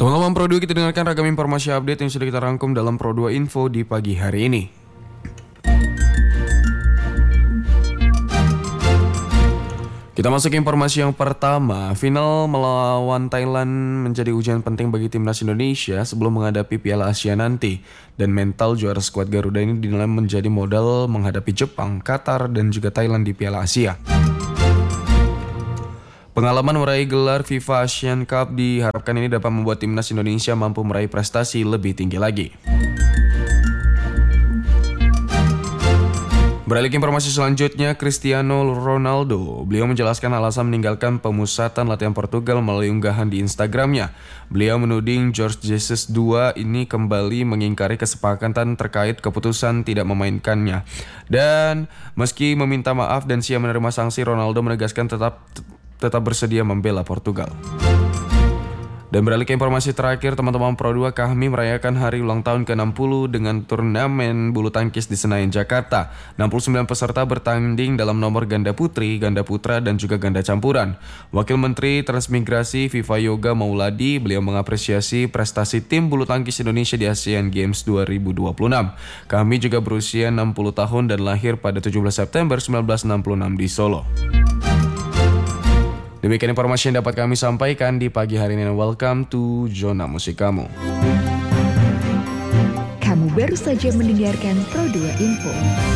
Teman-teman Pro 2, kita dengarkan ragam informasi update yang sudah kita rangkum dalam Pro 2 Info di pagi hari ini. Kita masuk ke informasi yang pertama. Final melawan Thailand menjadi ujian penting bagi timnas Indonesia sebelum menghadapi Piala Asia nanti. Dan mental juara skuad Garuda ini dinilai menjadi modal menghadapi Jepang, Qatar, dan juga Thailand di Piala Asia. Pengalaman meraih gelar FIFA Asian Cup diharapkan ini dapat membuat timnas Indonesia mampu meraih prestasi lebih tinggi lagi. Beralih ke informasi selanjutnya, Cristiano Ronaldo. Beliau menjelaskan alasan meninggalkan pemusatan latihan Portugal melalui unggahan di Instagramnya. Beliau menuding Jorge Jesus II ini kembali mengingkari kesepakatan terkait keputusan tidak memainkannya. Dan meski meminta maaf dan siap menerima sanksi, Ronaldo menegaskan tetap bersedia membela Portugal. Dan beralih ke informasi terakhir, teman-teman Pro 2, kami merayakan hari ulang tahun ke-60 dengan turnamen bulu tangkis di Senayan, Jakarta. 69 peserta bertanding dalam nomor ganda putri, ganda putra, dan juga ganda campuran. Wakil Menteri Transmigrasi FIFA Yoga Mauladi, beliau mengapresiasi prestasi tim bulu tangkis Indonesia di Asian Games 2026. Kami juga berusia 60 tahun dan lahir pada 17 September 1966 di Solo. Demikian informasi yang dapat kami sampaikan di pagi hari ini. Welcome to Zona Musik Kamu. Kamu baru saja mendengarkan Pro 2 Info.